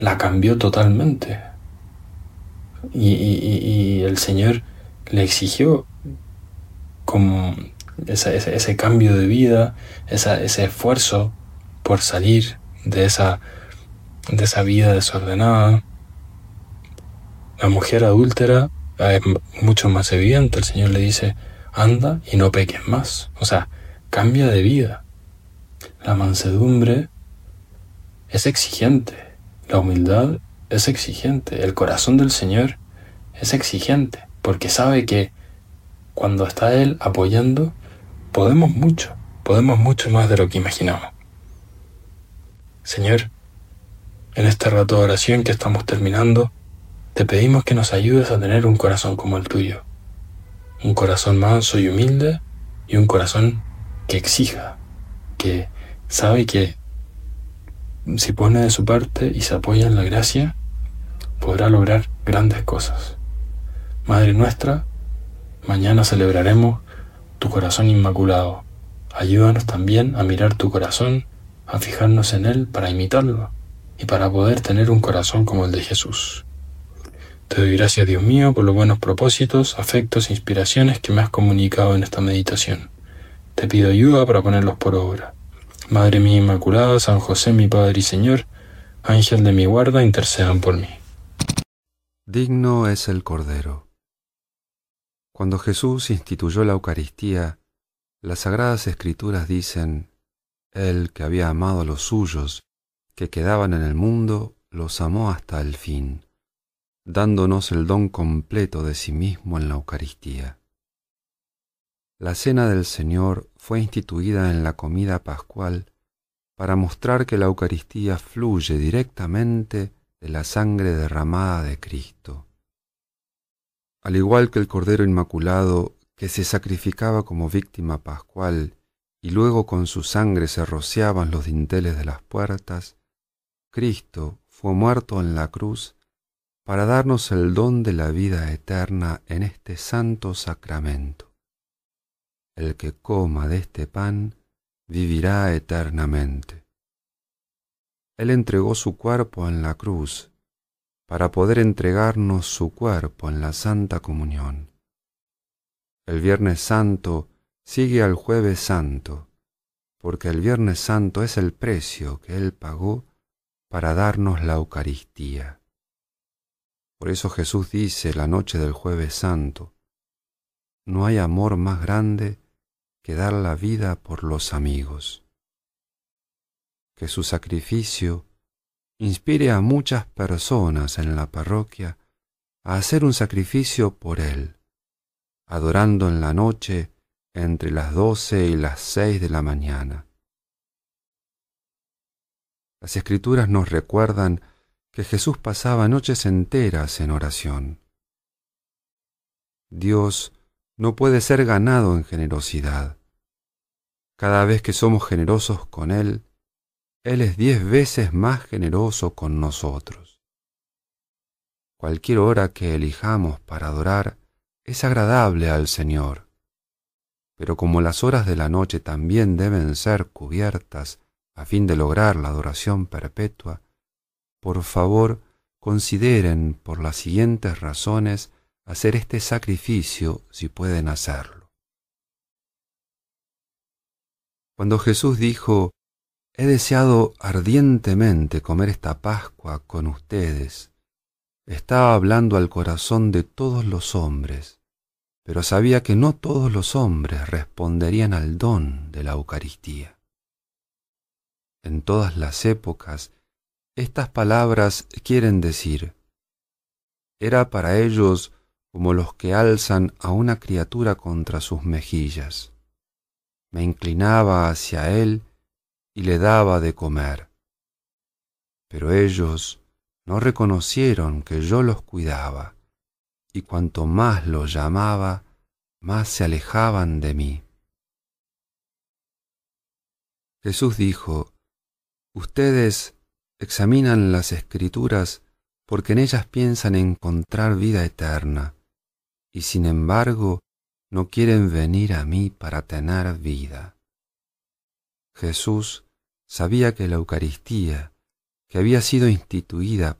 la cambió totalmente. Y el Señor le exigió como ese cambio de vida, ese esfuerzo por salir de esa vida desordenada. La mujer adúltera es mucho más evidente. El Señor le dice, anda y no peques más. O sea, cambia de vida. La mansedumbre es exigente. La humildad es exigente. El corazón del Señor es exigente. Porque sabe que cuando está Él apoyando, podemos mucho más de lo que imaginamos. Señor, en este rato de oración que estamos terminando, te pedimos que nos ayudes a tener un corazón como el tuyo. Un corazón manso y humilde y un corazón que exija, que sabe que si pone de su parte y se apoya en la gracia, podrá lograr grandes cosas. Madre nuestra, mañana celebraremos tu corazón inmaculado. Ayúdanos también a mirar tu corazón, a fijarnos en él para imitarlo y para poder tener un corazón como el de Jesús. Te doy gracias, Dios mío, por los buenos propósitos, afectos e inspiraciones que me has comunicado en esta meditación. Te pido ayuda para ponerlos por obra. Madre mía Inmaculada, San José, mi Padre y Señor, Ángel de mi guarda, intercedan por mí. Digno es el Cordero. Cuando Jesús instituyó la Eucaristía, las Sagradas Escrituras dicen, Él que había amado a los suyos, que quedaban en el mundo, los amó hasta el fin, dándonos el don completo de sí mismo en la Eucaristía. La Cena del Señor fue instituida en la comida pascual para mostrar que la Eucaristía fluye directamente de la sangre derramada de Cristo. Al igual que el Cordero Inmaculado que se sacrificaba como víctima pascual y luego con su sangre se rociaban los dinteles de las puertas, Cristo fue muerto en la cruz para darnos el don de la vida eterna en este santo sacramento. El que coma de este pan vivirá eternamente. Él entregó su cuerpo en la cruz para poder entregarnos su cuerpo en la Santa Comunión. El Viernes Santo sigue al Jueves Santo, porque el Viernes Santo es el precio que Él pagó para darnos la Eucaristía. Por eso Jesús dice la noche del Jueves Santo, no hay amor más grande que dar la vida por los amigos. Que su sacrificio inspire a muchas personas en la parroquia a hacer un sacrificio por Él, adorando en la noche entre las 12 y las 6 de la mañana. Las Escrituras nos recuerdan que Jesús pasaba noches enteras en oración. Dios no puede ser ganado en generosidad. Cada vez que somos generosos con Él es 10 veces más generoso con nosotros. Cualquier hora que elijamos para adorar es agradable al Señor, pero como las horas de la noche también deben ser cubiertas a fin de lograr la adoración perpetua, por favor, consideren por las siguientes razones hacer este sacrificio si pueden hacerlo. Cuando Jesús dijo, he deseado ardientemente comer esta Pascua con ustedes, estaba hablando al corazón de todos los hombres, pero sabía que no todos los hombres responderían al don de la Eucaristía. En todas las épocas, estas palabras quieren decir, era para ellos como los que alzan a una criatura contra sus mejillas. Me inclinaba hacia él y le daba de comer. Pero ellos no reconocieron que yo los cuidaba, y cuanto más los llamaba, más se alejaban de mí. Jesús dijo, ustedes examinan las Escrituras porque en ellas piensan encontrar vida eterna, y sin embargo no quieren venir a mí para tener vida. Jesús sabía que la Eucaristía, que había sido instituida